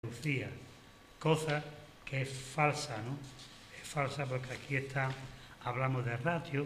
Andalucía, cosa que es falsa, ¿no? Es falsa porque aquí hablamos de ratio.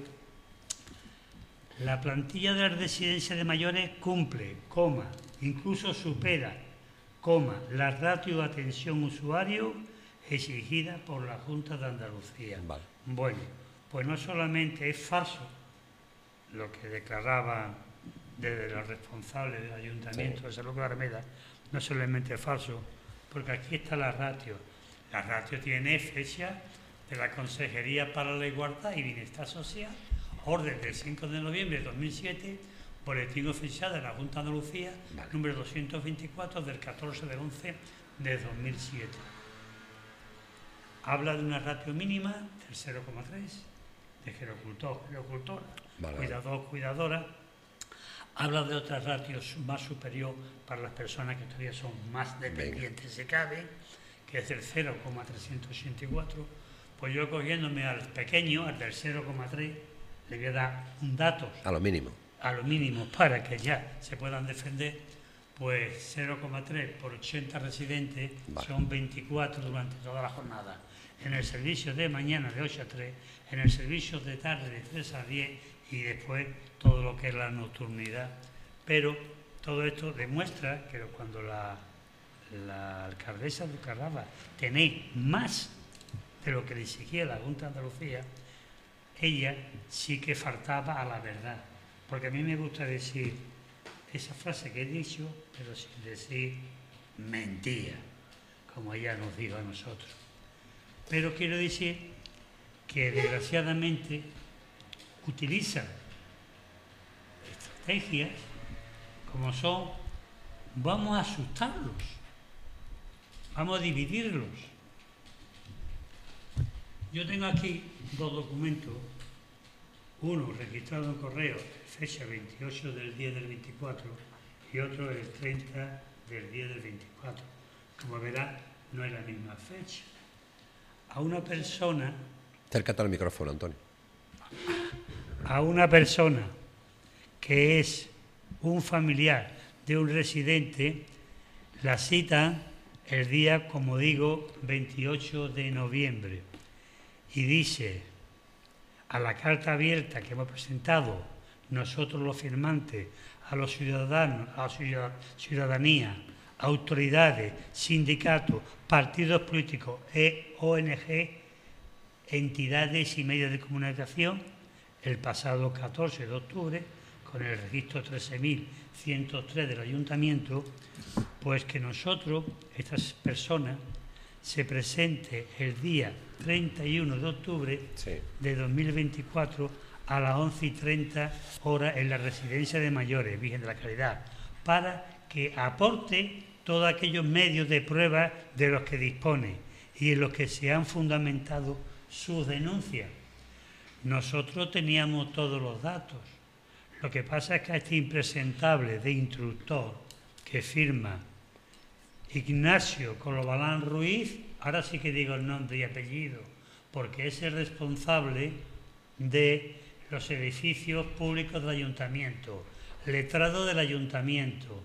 La plantilla de la residencia de mayores cumple, coma, incluso supera, coma, la ratio de atención usuario exigida por la Junta de Andalucía. Vale. Bueno, pues no solamente es falso lo que declaraban desde los responsables del ayuntamiento de San Lucas de Armeda, no solamente es falso, porque aquí está la ratio. La ratio tiene fecha de la Consejería para la Igualdad y Bienestar Social, orden del 5 de noviembre de 2007, boletín oficial de la Junta de Andalucía, vale, número 224 del 14 del 11 de 2007. Habla de una ratio mínima del 0,3 de gerocultor, gerocultora, vale, cuidador, cuidadora. Habla de otras ratios más superior para las personas que todavía son más dependientes, se cabe, que es del 0,384. Pues yo cogiéndome al pequeño, al del 0,3, le voy a dar un dato. A lo mínimo. A lo mínimo, para que ya se puedan defender, pues 0,3 por 80 residentes, vale, son 24 durante toda la jornada. En el servicio de mañana de 8 a 3, en el servicio de tarde de 3 a 10 y después todo lo que es la nocturnidad. Pero todo esto demuestra que cuando la alcaldesa de Carraba tenéis más de lo que le exigía la Junta de Andalucía, ella sí que faltaba a la verdad. Porque a mí me gusta decir esa frase que he dicho, pero sin decir mentira, como ella nos dijo a nosotros. Pero quiero decir que desgraciadamente utilizan estrategias como son: vamos a asustarlos, vamos a dividirlos. Yo tengo aquí dos documentos, uno registrado en correo, fecha 28 del 10 del 24, y otro el 30 del 10 del 24. Como verá, no es la misma fecha. A una persona... Acércate al micrófono, Antonio. A una persona que es un familiar de un residente, la citan el día, como digo, 28 de noviembre. Y dice, a la carta abierta que hemos presentado nosotros los firmantes, a los ciudadanos, a la ciudadanía, autoridades, sindicatos, partidos políticos, ONG, entidades y medios de comunicación, el pasado 14 de octubre, con el registro 13.103 del Ayuntamiento, pues que nosotros, estas personas, se presente el día 31 de octubre de 2024 a las 11:30 horas en la residencia de mayores Virgen de la Caridad, para que aporte todos aquellos medios de prueba de los que dispone y en los que se han fundamentado sus denuncias. Nosotros teníamos todos los datos. Lo que pasa es que a este impresentable de instructor que firma Ignacio Colobalán Ruiz, ahora sí que digo el nombre y apellido, porque es el responsable de los edificios públicos del ayuntamiento, letrado del ayuntamiento.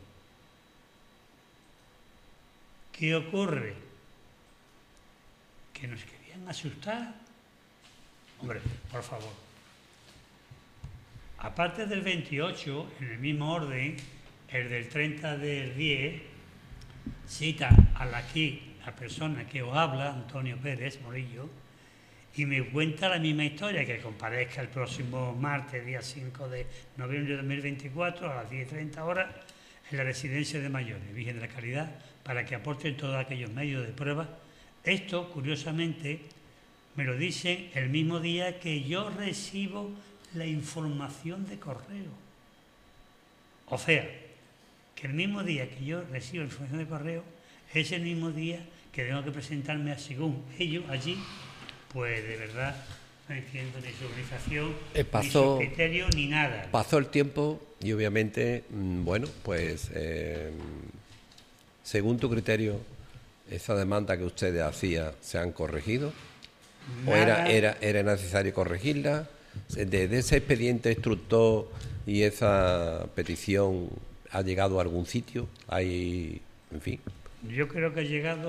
¿Qué ocurre? ¿Que nos querían asustar? Hombre, por favor. Aparte del 28, en el mismo orden, el del 30 del 10, cita aquí la persona que os habla, Antonio Pérez Morillo, y me cuenta la misma historia, que comparezca el próximo martes, día 5 de noviembre de 2024, a las 10:30 horas, en la residencia de mayores Virgen de la Caridad, para que aporten todos aquellos medios de prueba. Esto, curiosamente, me lo dicen el mismo día que yo recibo la información de correo. O sea, que el mismo día que yo recibo la información de correo es el mismo día que tengo que presentarme según ellos allí. Pues de verdad no entiendo ni su organización, ni su criterio, ni nada. Pasó el tiempo y obviamente, bueno, pues según tu criterio, esa demanda que ustedes hacían, ¿se han corregido? Nada. ¿O era necesario corregirla? ¿Desde ese expediente instructor y esa petición ha llegado a algún sitio? ¿Hay, en fin? Yo creo que ha llegado